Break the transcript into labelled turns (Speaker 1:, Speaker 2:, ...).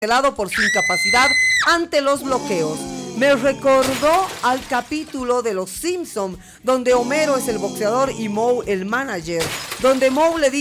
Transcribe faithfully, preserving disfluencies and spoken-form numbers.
Speaker 1: encarcelado por su incapacidad ante los bloqueos. Me recordó al capítulo de Los Simpson, donde Homero es el boxeador y Moe el manager, donde Moe le dice